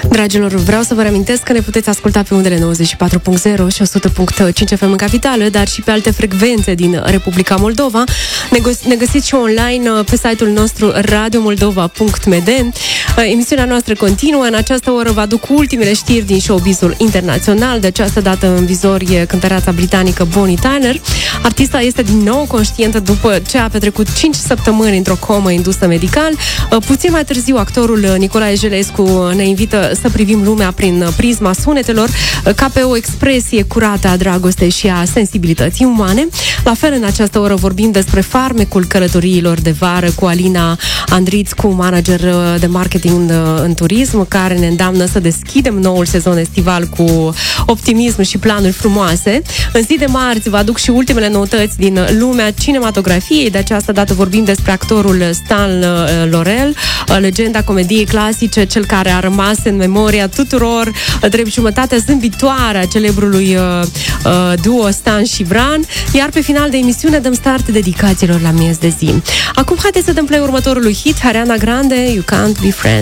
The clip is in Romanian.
Dragilor, vreau să vă reamintesc că ne puteți asculta pe undele 94.0 și 100.5 FM în capitală, dar și pe alte frecvențe din Republica Moldova. Ne găsiți și online pe site-ul nostru radiomoldova.md. Emisiunea noastră continuă. În această oră vă aduc ultimele știri din showbizul internațional. De această dată în vizor e cântăreața britanică Bonnie Tyler. Artista este din nou conștientă după ce a petrecut 5 săptămâni într-o comă indusă medical. Puțin mai târziu, actorul Nicolae Jelescu ne invită să privim lumea prin prisma sunetelor, ca pe o expresie curată a dragostei și a sensibilității umane. La fel, în această oră vorbim despre farmecul călătoriilor de vară cu Alina Andrițcu, manager de marketing în turism, care ne îndeamnă să deschidem noul sezon estival cu optimism și planuri frumoase. În zi de marți vă aduc și ultimele noutăți din lumea cinematografiei. De această dată vorbim despre actorul Stan Laurel, legenda comediei clasice, cel care a rămas în memoria tuturor drept jumătatea zâmbitoare a celebrului duo Stan și Bran. Iar pe final de emisiune dăm start dedicațiilor la miez de zi. Acum haideți să dăm play următorului hit, Ariana Grande, You Can't Be Friends.